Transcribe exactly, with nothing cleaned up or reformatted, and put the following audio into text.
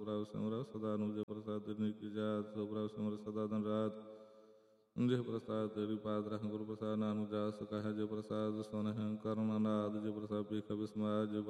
ਪ੍ਰਭ ਸਿਮਰੋ ਸਦਾ ਅਨੁਜ ਪ੍ਰਸਾਦ ਨਿਕ ਜਾਤ ਸੋ ਪ੍ਰਭ ਸਿਮਰ ਸਦਾ ਦਿਨ ਰਾਤ ਜਿਹ ਪ੍ਰਸਾਦ ਤੇਰੀ ਪਾਦ ਰਖ ਗੁਰ ਪ੍ਰਸਾਦ ਨਾਨਕ ਜਾਸ ਕਹ ਜੋ ਪ੍ਰਸਾਦ ਸੁਨ ਕਰਮ ਅਨਾਦ ਜੋ ਪ੍ਰਸਾਦ ਪੀਖ ਬਿਸਮਾਦ ਜੋ